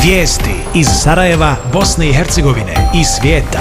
Vijesti iz Sarajeva, Bosne i Hercegovine i svijeta.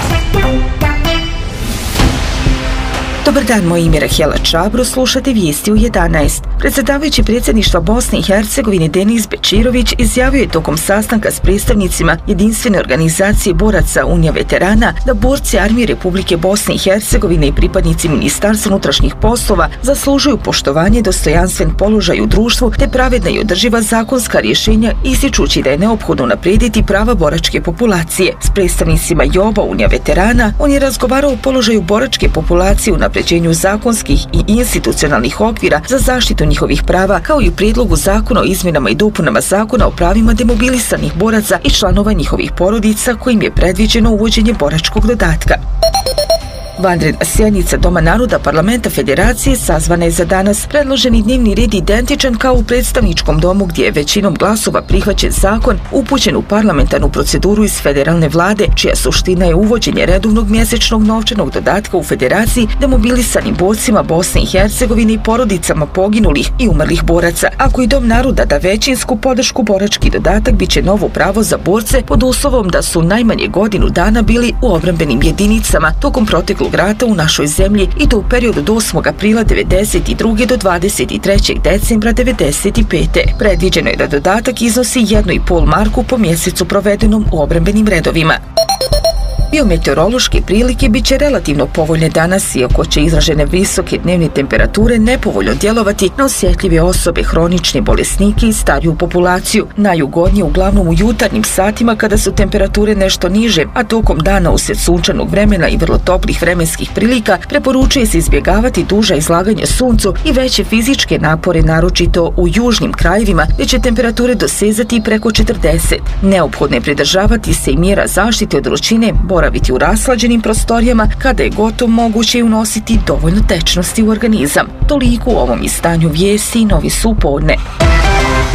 Dobar dan, moje ime je Rahela Čabro, slušate vijesti u 11. Predsjedavajući predsjedništva Bosne i Hercegovine Denis Bečirović izjavio je tokom sastanka s predstavnicima jedinstvene organizacije boraca Unija veterana da borci Armije Republike Bosne i Hercegovine i pripadnici Ministarstva unutrašnjih poslova zaslužuju poštovanje, dostojanstven položaj u društvu te pravedna i održiva zakonska rješenja, ističući da je neophodno unaprijediti prava boračke populacije. S predstavnicima JOB-a Unija veterana on je razgovarao o položaju boračke populacije u unapređenju zakonskih i institucionalnih okvira za zaštitu njihovih prava, kao i u prijedlogu zakona o izmjenama i dopunama zakona o pravima demobilisanih boraca i članova njihovih porodica kojim je predviđeno uvođenje boračkog dodatka. Vanredna sjednica Doma naroda Parlamenta Federacije sazvana je za danas. Predloženi dnevni red identičan kao u predstavničkom domu gdje je većinom glasova prihvaćen zakon upućen u parlamentarnu proceduru iz federalne vlade, čija suština je uvođenje redovnog mjesečnog novčanog dodatka u Federaciji demobilisanim borcima Bosne i Hercegovine i porodicama poginulih i umrlih boraca. Ako i Dom naroda da većinsku podršku, borački dodatak bit će novo pravo za borce pod uslovom da su najmanje godinu dana bili u obrambenim jedinicama tokom proteklog rata u našoj zemlji i to u periodu od 8. aprila 1992. do 23. decembra 1995. Predviđeno je da dodatak iznosi 1,5 marku po mjesecu provedenom u obrambenim redovima. Biometeorološke prilike bit će relativno povoljne danas, iako će izražene visoke dnevne temperature nepovoljno djelovati na osjetljive osobe, hronične bolesnike i stariju populaciju. Najugodnije uglavnom u jutarnjim satima kada su temperature nešto niže, a tokom dana usred sunčanog vremena i vrlo toplih vremenskih prilika preporučuje se izbjegavati duža izlaganja suncu i veće fizičke napore, naročito u južnim krajevima gdje će temperature dosezati preko 40. Neophodno je pridržavati se i mjera zaštite od vrućine, boraviti u raslađenim prostorijama, kada je gotovo moguće unositi dovoljno tečnosti u organizam. Toliko u ovom izdanju vijesti, novi su podne.